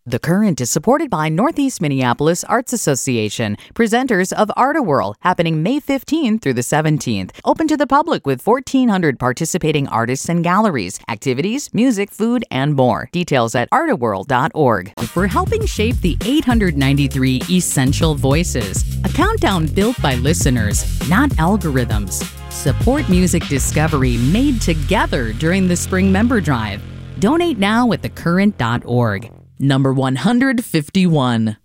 The Current is supported by Northeast Minneapolis Arts Association, presenters of Art-A-Whirl, happening May 15th through the 17th. Open to the public with 1,400 participating artists and galleries, activities, music, food, and more. Details at artawhirl.org. We're helping shape the 893 essential voices, a countdown built by listeners, not algorithms. Support music discovery made together during the Spring Member Drive. Donate now at thecurrent.org. Number 151.